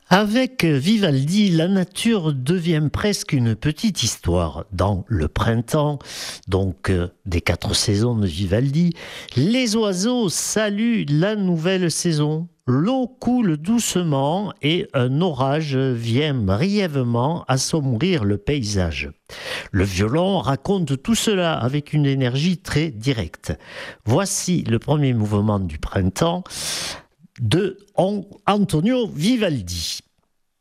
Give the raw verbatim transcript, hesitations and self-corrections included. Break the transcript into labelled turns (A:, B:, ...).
A: Avec Vivaldi, la nature devient presque une petite histoire. Dans le printemps, donc euh, des quatre saisons de Vivaldi, les oiseaux saluent la nouvelle saison. L'eau coule doucement et un orage vient brièvement assombrir le paysage. Le violon raconte tout cela avec une énergie très directe. Voici le premier mouvement du printemps de Antonio Vivaldi.